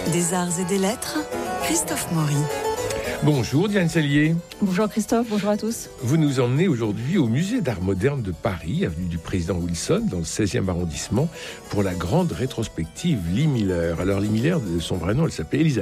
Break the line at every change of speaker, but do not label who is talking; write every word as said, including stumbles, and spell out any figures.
Des arts et des lettres, Christophe Maury.
Bonjour Diane Sellier.
Bonjour Christophe, bonjour à tous.
Vous nous emmenez aujourd'hui au musée d'art moderne de Paris, avenue du Président Wilson, dans le seizième arrondissement, pour la grande rétrospective Lee Miller. Alors Lee Miller, de son vrai nom, elle s'appelait Elisabeth